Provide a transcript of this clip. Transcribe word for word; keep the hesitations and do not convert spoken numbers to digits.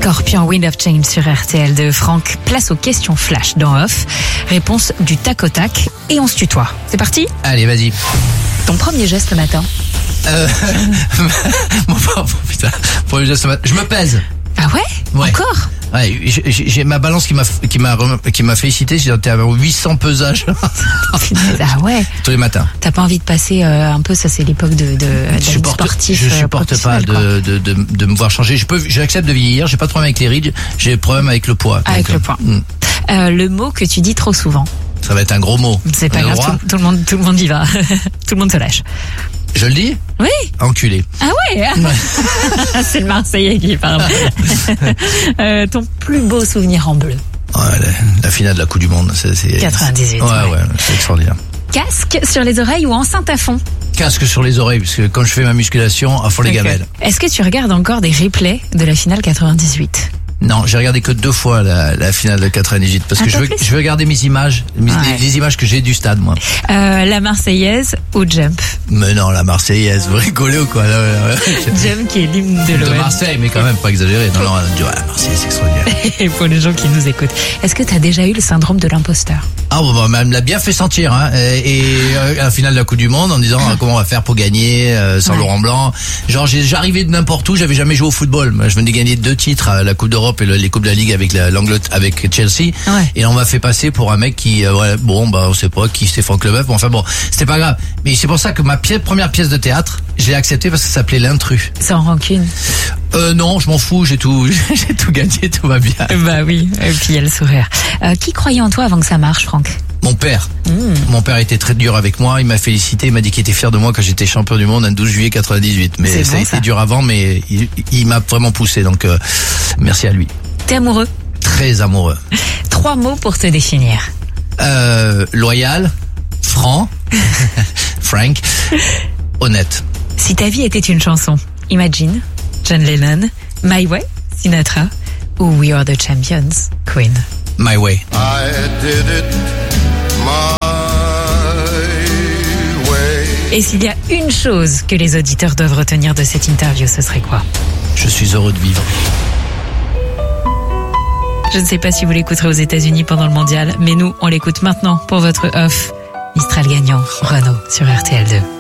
Scorpion, Wind of Change sur R T L deux. Franck, place aux questions flash dans Off. Réponse du tac au tac et on se tutoie. C'est parti ? Allez, vas-y. Ton premier geste le matin ? Euh... Mon putain, premier geste le matin. Je me pèse. Ah ouais, ouais. Encore ? Ouais, j'ai, j'ai ma balance qui m'a qui m'a qui m'a félicité, j'étais à huit cents pesages. Ah ouais. Tous les matins. T'as pas envie de passer euh, un peu, ça c'est l'époque de de, de je supporte, sportif. Je supporte pas de, de de de me voir changer. Je peux, j'accepte de vieillir. J'ai pas de problème avec les rides. J'ai des problèmes avec le poids. Avec donc, le poids. Mm. Euh, le mot que tu dis trop souvent. Ça va être un gros mot. C'est pas grave. Tout, tout le monde tout le monde y va. Tout le monde se lâche. Je le dis ? Oui. Enculé. Ah ouais, ouais. C'est le Marseillais qui parle. euh, ton plus beau souvenir en bleu ? Ouais, la, la finale de la Coupe du Monde. C'est, c'est, quatre-vingt-dix-huit. Ouais, ouais, ouais, c'est extraordinaire. Casque sur les oreilles ou enceinte à fond ? Casque sur les oreilles, parce que quand je fais ma musculation, à fond les okay. gamelles. Est-ce que tu regardes encore des replays de la finale quatre-vingt-dix-huit ? Non, j'ai regardé que deux fois la, la finale de quatre-vingt-dix-huit parce que je veux, je veux garder mes images, mes, ouais. les, les images que j'ai du stade, moi. Euh, la Marseillaise ou Jump ? Mais non, la Marseillaise, vous rigolez ou quoi là, là, là. Jump qui est l'hymne de l'O M. De Marseille, mais quand même pas exagéré. Non, non, la Marseillaise, c'est extraordinaire. Et pour les gens qui nous écoutent, est-ce que tu as déjà eu le syndrome de l'imposteur ? Ah bon, bah, elle me l'a bien fait sentir, hein. Et, et à la finale de la Coupe du Monde, en disant ah. comment on va faire pour gagner euh, sans ouais. Laurent Blanc. Genre, j'ai, j'arrivais de n'importe où, j'avais jamais joué au football. Je venais de gagner deux titres, la Coupe d'Europe et le, les Coupes de la Ligue avec la, l'Angleterre, avec Chelsea. Ouais. Et on m'a fait passer pour un mec qui, euh, ouais, bon, bah, on sait pas qui c'est Franck Leboeuf. Bon, enfin bon, c'était pas grave. Mais c'est pour ça que ma pièce, première pièce de théâtre, je l'ai acceptée parce que ça s'appelait L'intrus. Sans rancune. Euh, non, je m'en fous, j'ai tout, j'ai tout gagné, tout va bien. Bah oui, et puis il y a le sourire. Euh, qui croyait en toi avant que ça marche, Franck ? Mon père. Mmh. Mon père était très dur avec moi, il m'a félicité, il m'a dit qu'il était fier de moi quand j'étais champion du monde le douze juillet quatre-vingt-dix-huit. Mais c'est ça bon, a ça. été dur avant, mais il, il m'a vraiment poussé, donc euh, merci à lui. T'es amoureux ? Très amoureux. Trois mots pour te définir. Euh, loyal, franc, frank, honnête. Si ta vie était une chanson, Imagine, John Lennon, My Way, Sinatra ou We Are the Champions, Queen. My Way. I did it my way. Et s'il y a une chose que les auditeurs doivent retenir de cette interview, ce serait quoi ? Je suis heureux de vivre. Je ne sais pas si vous l'écouterez aux États-Unis pendant le mondial, mais nous, on l'écoute maintenant pour votre off. Mistral gagnant, Renaud sur R T L deux.